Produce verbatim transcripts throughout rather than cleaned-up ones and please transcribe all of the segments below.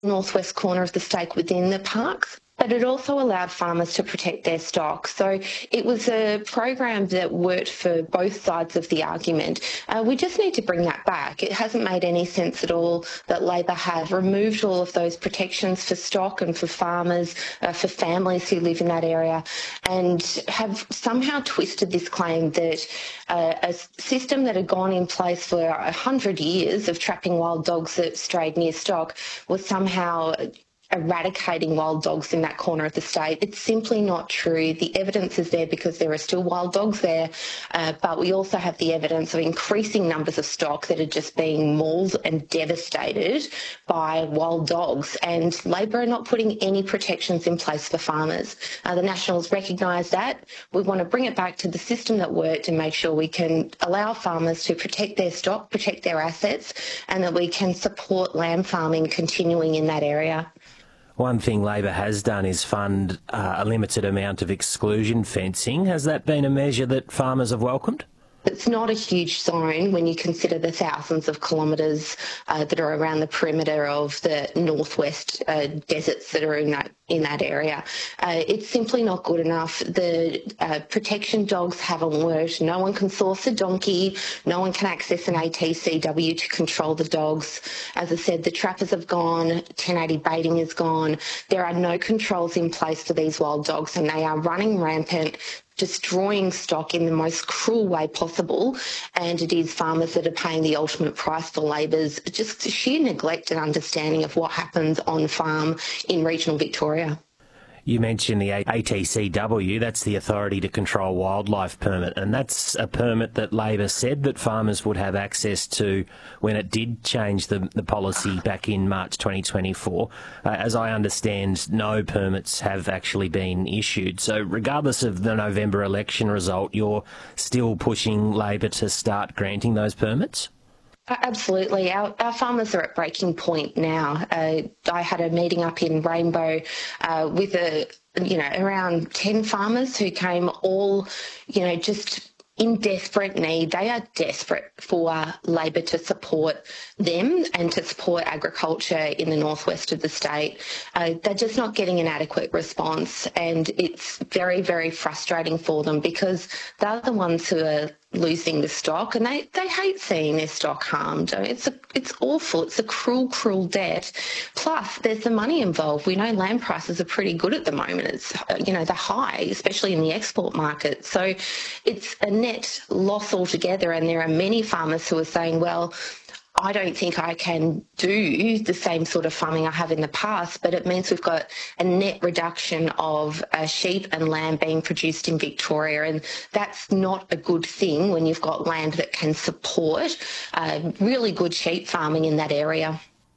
northwest corner of the stake within the parks, but it also allowed farmers to protect their stock. So it was a program that worked for both sides of the argument. Uh, we just need to bring that back. It hasn't made any sense at all that Labor have removed all of those protections for stock and for farmers, uh, for families who live in that area, and have somehow twisted this claim that uh, a system that had gone in place for a hundred years of trapping wild dogs that strayed near stock was somehow eradicating wild dogs in that corner of the state. It's simply not true. The evidence is there because there are still wild dogs there, uh, but we also have the evidence of increasing numbers of stock that are just being mauled and devastated by wild dogs, and Labor are not putting any protections in place for farmers. Uh, the Nationals recognise that. We want to bring it back to the system that worked and make sure we can allow farmers to protect their stock, protect their assets, and that we can support lamb farming continuing in that area. One thing Labor has done is fund uh, a limited amount of exclusion fencing. Has that been a measure that farmers have welcomed? It's not a huge zone when you consider the thousands of kilometres uh, that are around the perimeter of the northwest uh, deserts that are in that in that area. Uh, it's simply not good enough. The uh, protection dogs haven't worked. No one can source a donkey. No one can access an A T C W to control the dogs. As I said, the trappers have gone. ten eighty baiting is gone. There are no controls in place for these wild dogs, and they are running rampant, destroying stock in the most cruel way possible, and it is farmers that are paying the ultimate price for Labor's just sheer neglect and understanding of what happens on farm in regional Victoria. You mentioned the A T C W, that's the Authority to Control Wildlife permit, and that's a permit that Labor said that farmers would have access to when it did change the, the policy back in March twenty twenty-four. Uh, as I understand, no permits have actually been issued. So regardless of the November election result, you're still pushing Labor to start granting those permits? Absolutely. Our, our farmers are at breaking point now. Uh, I had a meeting up in Rainbow uh, with a, you know, around ten farmers who came all, you know, just in desperate need. They are desperate for Labor to support them and to support agriculture in the northwest of the state. Uh, they're just not getting an adequate response, and it's very, very frustrating for them because they're the ones who are losing the stock, and they, they hate seeing their stock harmed. I mean, it's a, it's awful. It's a cruel, cruel debt. Plus, there's the money involved. We know lamb prices are pretty good at the moment. It's, you know, they're high, especially in the export market. So it's a net loss altogether, and there are many farmers who are saying, well, I don't think I can do the same sort of farming I have in the past, but it means we've got a net reduction of uh, sheep and lamb being produced in Victoria, and that's not a good thing when you've got land that can support uh, really good sheep farming in that area.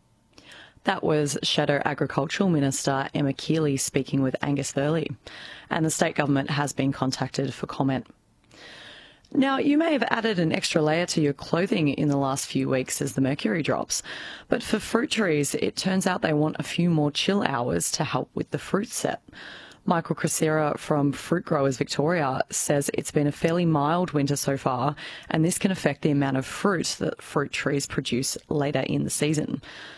That was Shadow Agricultural Minister Emma Keeley speaking with Angus Thurley, and the state government has been contacted for comment. Now, you may have added an extra layer to your clothing in the last few weeks as the mercury drops, but for fruit trees, it turns out they want a few more chill hours to help with the fruit set. Michael Crisera from Fruit Growers Victoria says it's been a fairly mild winter so far, and this can affect the amount of fruit that fruit trees produce later in the season.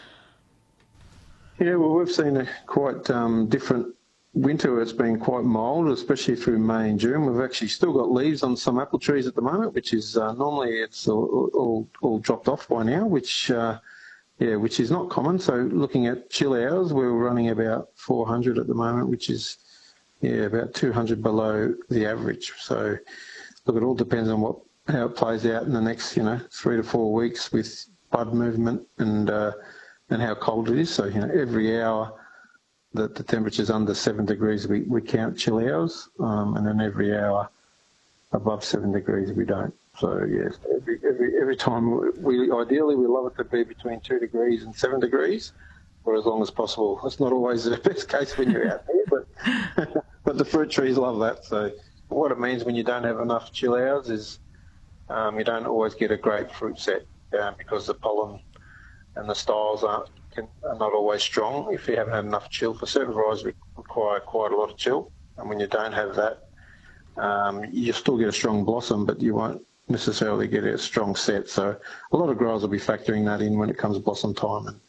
Yeah, well, we've seen a quite um, different winter. It's been quite mild, especially through May and June. We've actually still got leaves on some apple trees at the moment, which is uh, normally it's all, all, all dropped off by now, which uh, yeah, which is not common. So looking at chill hours, we're running about four hundred at the moment, which is yeah about two hundred below the average. So look, it all depends on what how it plays out in the next you know three to four weeks with bud movement and uh, and how cold it is. So you know every hour that the temperature's under seven degrees, we, we count chill hours, um, and then every hour above seven degrees, we don't. So, yes, every, every, every time, we ideally, we love it to be between two degrees and seven degrees, for as long as possible. That's not always the best case when you're out there, but, but the fruit trees love that. So what it means when you don't have enough chill hours is um, you don't always get a great fruit set uh, because the pollen and the styles aren't are not always strong. If you haven't had enough chill, for certain varieties we require quite a lot of chill, and when you don't have that, um, you still get a strong blossom, but you won't necessarily get a strong set. So a lot of growers will be factoring that in when it comes blossom time, and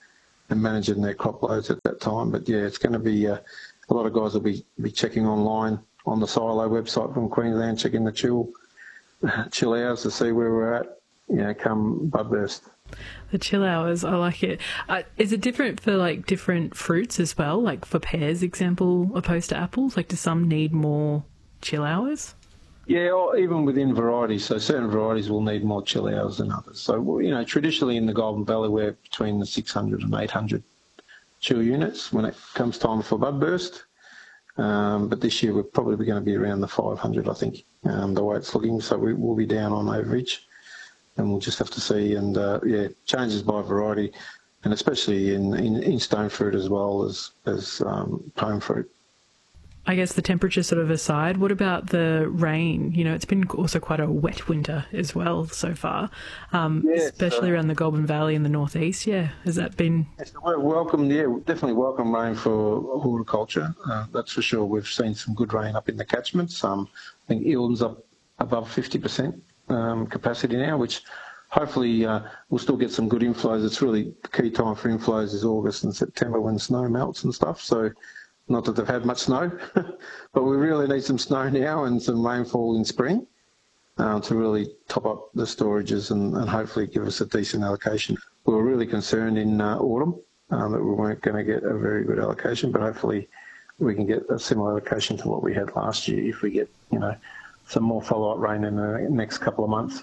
and managing their crop loads at that time. But yeah, it's going to be uh, a lot of guys will be be checking online on the silo website from Queensland, checking the chill chill hours to see where we're at. You know, come budburst. The chill hours, I like it. Uh, is it different for like different fruits as well? Like for pears, example, opposed to apples? Like do some need more chill hours? Yeah, or even within varieties. So certain varieties will need more chill hours than others. So, you know, traditionally in the Golden Valley, we're between the six hundred and eight hundred chill units when it comes time for bud burst. Um, but this year we're probably going to be around the five hundred, I think, um, the way it's looking. So we will be down on overage. And we'll just have to see, and uh, yeah, changes by variety, and especially in, in, in stone fruit as well as as um, pome fruit. I guess the temperature sort of aside, what about the rain? You know, it's been also quite a wet winter as well so far, um, yeah, especially uh, around the Goulburn Valley in the northeast. Yeah, has that been? Yes, we're welcome. Yeah, definitely welcome rain for horticulture. Uh, that's for sure. We've seen some good rain up in the catchments. Um, I think Eildon's up above fifty percent. Um, capacity now, which hopefully uh, we'll still get some good inflows. It's really the key time for inflows is August and September when snow melts and stuff. So not that they've had much snow, but we really need some snow now and some rainfall in spring uh, to really top up the storages and, and hopefully give us a decent allocation. We were really concerned in uh, autumn um, that we weren't going to get a very good allocation, but hopefully we can get a similar allocation to what we had last year if we get, you know, some more follow-up rain in the next couple of months.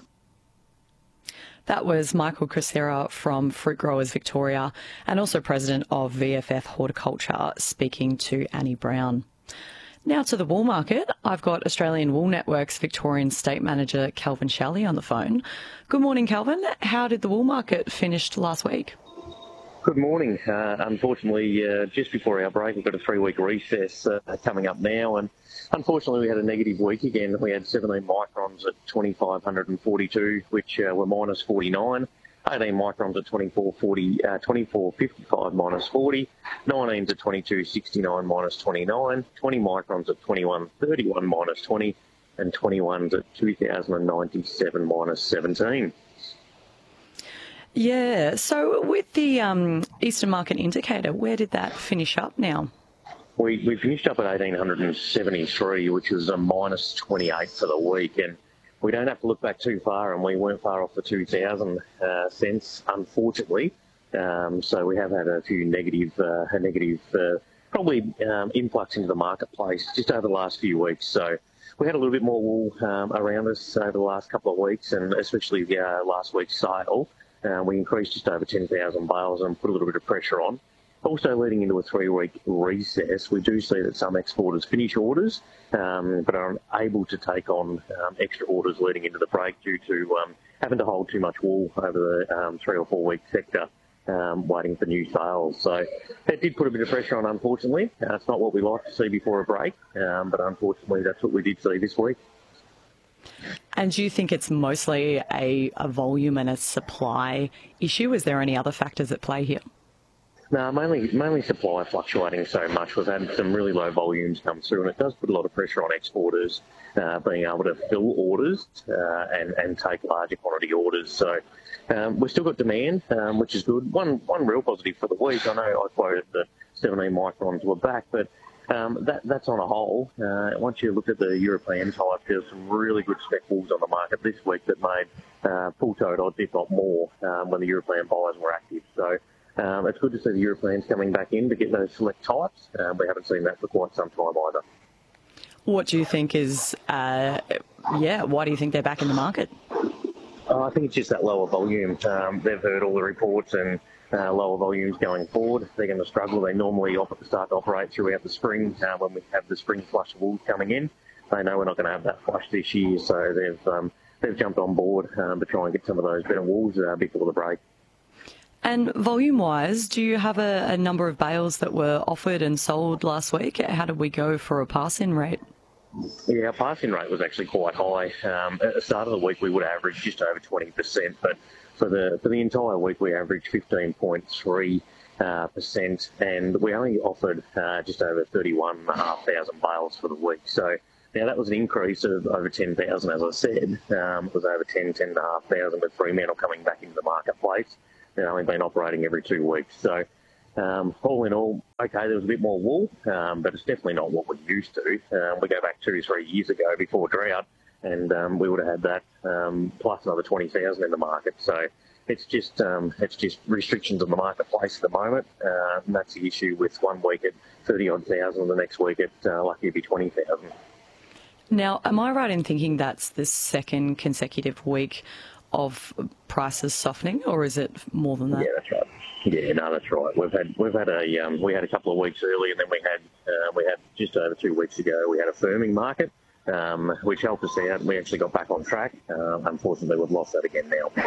That was Michael Crecera from Fruit Growers Victoria and also president of V F F Horticulture speaking to Annie Brown. Now to the wool market. I've got Australian Wool Network's Victorian State Manager Calvin Shelley on the phone. Good morning, Calvin. How did the wool market finish last week? Good morning. Uh, unfortunately, uh, just before our break, we've got a three-week recess uh, coming up now, and unfortunately we had a negative week again. We had seventeen microns at twenty-five forty-two, which uh, were minus forty-nine, eighteen microns at twenty-four forty, uh, twenty-four fifty-five minus forty, nineteens at twenty-two sixty-nine minus twenty-nine, twenty microns at twenty-one thirty-one minus twenty, and twenty-ones at two thousand ninety-seven minus seventeen. Yeah, so with the um, Eastern Market Indicator, where did that finish up now? We we finished up at eighteen seventy-three, which was a minus twenty-eight for the week, and we don't have to look back too far, and we weren't far off the two thousand uh, cents, unfortunately. Um, so we have had a few negative, uh, a negative uh, probably um, influx into the marketplace just over the last few weeks. So we had a little bit more wool um, around us over the last couple of weeks, and especially the uh, last week's sale. Uh, we increased just over ten thousand bales and put a little bit of pressure on. Also leading into a three-week recess, we do see that some exporters finish orders um, but are unable to take on um, extra orders leading into the break due to um, having to hold too much wool over the um, three or four-week sector um, waiting for new sales. So that did put a bit of pressure on, unfortunately. Uh, it's not what we like to see before a break, um, but unfortunately that's what we did see this week. And do you think it's mostly a, a volume and a supply issue? Is there any other factors at play here? No, mainly mainly supply fluctuating so much. We've had some really low volumes come through, and it does put a lot of pressure on exporters uh, being able to fill orders uh, and, and take larger quantity orders. So um, we've still got demand, um, which is good. One one real positive for the week, I know I quoted that seventeen microns were back, but Um, that, that's on a whole. Uh, once you look at the European type, there's some really good spec wools on the market this week that made uh, full-toed odds, if not more, um, when the European buyers were active. So um, it's good to see the Europeans coming back in to get those select types. Um, we haven't seen that for quite some time either. What do you think is, uh, yeah, why do you think they're back in the market? Uh, I think it's just that lower volume. Um, they've heard all the reports and Uh, lower volumes going forward. They're going to struggle. They normally op- start to operate throughout the spring uh, when we have the spring flush of wool coming in. They know we're not going to have that flush this year, so they've um, they've jumped on board um, to try and get some of those better wools uh, before the break. And volume-wise, do you have a, a number of bales that were offered and sold last week? How did we go for a pass-in rate? Yeah, our pass-in rate was actually quite high. Um, at the start of the week, we would average just over twenty percent, but For the for the entire week, we averaged fifteen point three percent, uh, and we only offered uh, just over thirty-one thousand five hundred bales for the week. So now that was an increase of over ten thousand, as I said. Um, it was over ten, ten thousand five hundred with Fremantle coming back into the marketplace. They've only been operating every two weeks. So Um, all in all, okay, there was a bit more wool, um, but it's definitely not what we're used to. Um, we go back two, three years ago before drought, and um, we would have had that um, plus another twenty thousand in the market. So it's just um, it's just restrictions on the marketplace at the moment, uh, and that's the issue with one week at thirty odd thousand, the next week at uh, lucky to be twenty thousand. Now, am I right in thinking that's the second consecutive week of prices softening, or is it more than that? Yeah, that's right. Yeah, no, that's right. We've had we've had a um, we had a couple of weeks early, and then we had uh, we had just over two weeks ago we had a firming market, um, which helped us out. We actually got back on track. Uh, unfortunately, we've lost that again now.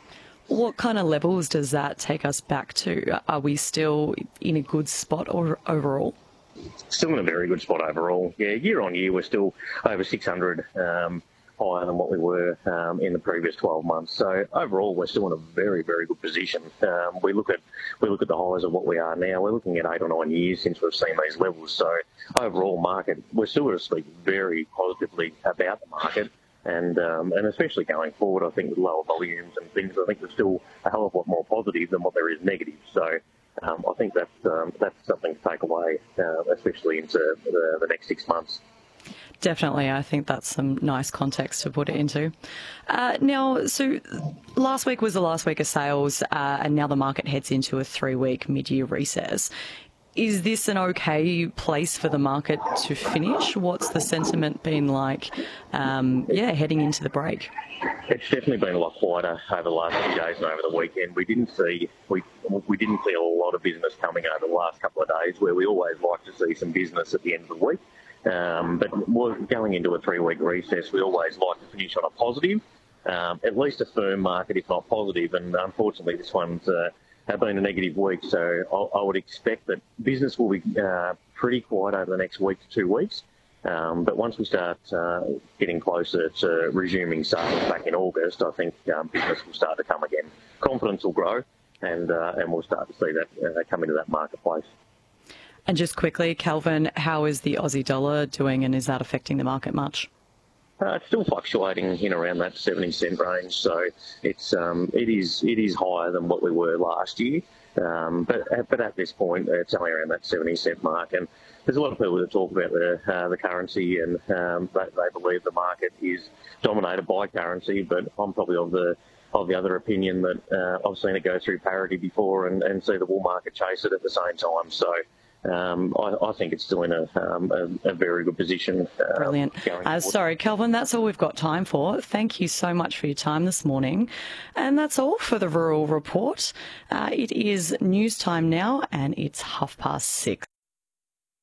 What kind of levels does that take us back to? Are we still in a good spot or overall? Still in a very good spot overall. Yeah, year on year we're still over six hundred. Um, higher than what we were um, in the previous twelve months. So overall, we're still in a very, very good position. Um, we look at we look at the highs of what we are now. We're looking at eight or nine years since we've seen these levels. So overall, market, we're still going to speak very positively about the market, and um, and especially going forward, I think with lower volumes and things, I think there's still a hell of a lot more positive than what there is negative. So um, I think that's um, that's something to take away, uh, especially into the, the next six months. Definitely. I think that's some nice context to put it into. Uh, now, so last week was the last week of sales, uh, and now the market heads into a three-week mid-year recess. Is this an okay place for the market to finish? What's the sentiment been like, um, yeah, heading into the break? It's definitely been a lot quieter over the last few days and over the weekend. We didn't see we we didn't see a lot of business coming over the last couple of days, where we always like to see some business at the end of the week. Um, but we're going into a three-week recess, we always like to finish on a positive, um, at least a firm market, if not positive. And unfortunately, this one's uh, been a negative week. So I, I would expect that business will be uh, pretty quiet over the next week to two weeks. Um, but once we start uh, getting closer to resuming sales back in August, I think um, business will start to come again. Confidence will grow, and uh, and we'll start to see that uh, come into that marketplace. And just quickly, Calvin, how is the Aussie dollar doing, and is that affecting the market much? Uh, it's still fluctuating in around that seventy cent range, so it's um, it is it is higher than what we were last year. Um, but but at this point, it's only around that seventy cent mark, and there's a lot of people that talk about the uh, the currency, and um, they, they believe the market is dominated by currency. But I'm probably of the of the other opinion that uh, I've seen it go through parity before, and, and see the wool market chase it at the same time. So. Um, I, I think it's still in a, um, a, a very good position. Uh, Brilliant. Uh, sorry, Calvin, that's all we've got time for. Thank you so much for your time this morning. And that's all for the Rural Report. Uh, it is news time now, and it's half past six.